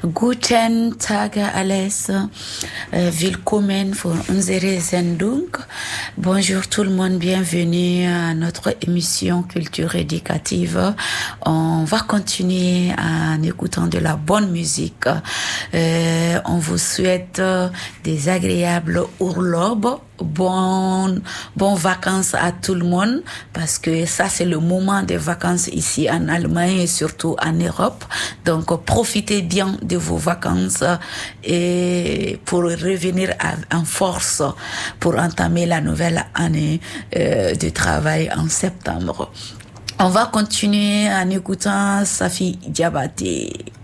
Guten Tag alles, willkommen für unsere Sendung. Bonjour tout le monde, bienvenue à notre émission culture éducative. On va continuer en écoutant de la bonne musique. On vous souhaite des agréables urlaub. Bonnes vacances à tout le monde, parce que ça c'est le moment des vacances ici en Allemagne et surtout en Europe. Donc profitez bien de vos vacances et pour revenir en force pour entamer la nouvelle année de travail en septembre. On va continuer en écoutant Safi Diabaté.